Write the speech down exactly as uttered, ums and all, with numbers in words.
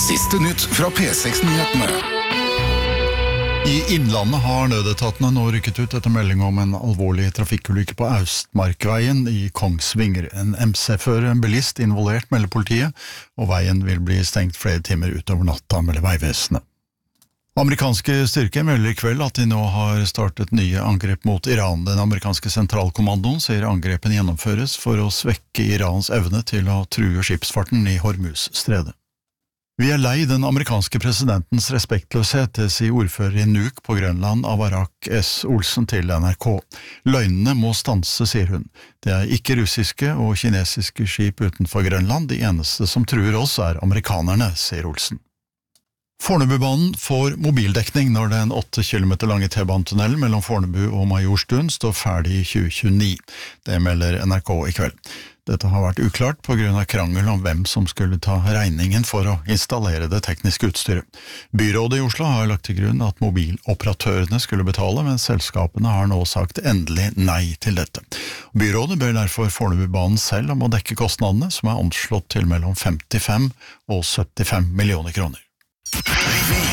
Siste nytt fra P seks-nyhetene. I Innlandet har nødetatene nå rykket ut etter melding om en alvorlig trafikkulykke på Austmarkveien i Kongsvinger. En M C-fører, en bilist involvert, melder politiet, og veien vil bli stengt flere timer utover natta, melder Vegvesenet. Amerikanske styrker melder i kveld at de nå har startet nye angrep mot Iran. Den amerikanske sentralkommandoen sier angrepen gjennomføres for å svekke Irans evne til å true skipsfarten i Hormuz-stredet. Vi er lei den amerikanske presidentens respektløshet, det sier ordfører i Nuuk på Grønland Avarak S. Olsen til N R K. Løgnene må stanse, sier hun. Det er ikke russiske og kinesiske skip utenfor Grønland, de eneste som truer oss er amerikanerne, sier Olsen. Fornebubanen får mobildekning når den åtte kilometer lange T-banetunnelen mellom Fornebu og Majorstuen står ferdig i tjue tjueni. Det melder N R K i kveld. Dette har vært uklart på grunn av krangel om hvem som skulle ta regningen for å installere det tekniske utstyret. Byrådet i Oslo har lagt til grunn at mobiloperatørene skulle betale, men selskapene har nå sagt endelig nei til dette. Byrådet ber derfor Fornebubanen selv om å dekke kostnadene, som er anslått til mellom femtifem og syttifem millioner kroner.